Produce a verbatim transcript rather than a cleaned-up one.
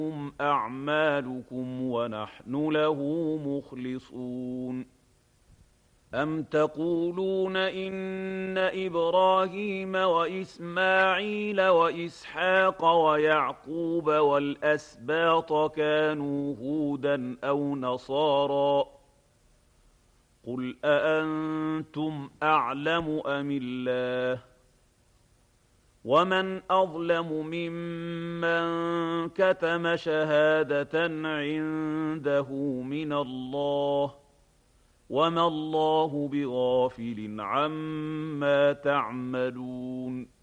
أعمالكم ونحن له مخلصون أم تقولون إن إبراهيم وإسماعيل وإسحاق ويعقوب والأسباط كانوا هودا أو نصارى قل أأنتم أعلم أم الله ومن أظلم ممن كتم شهادة عنده من الله وما الله بغافل عما تعملون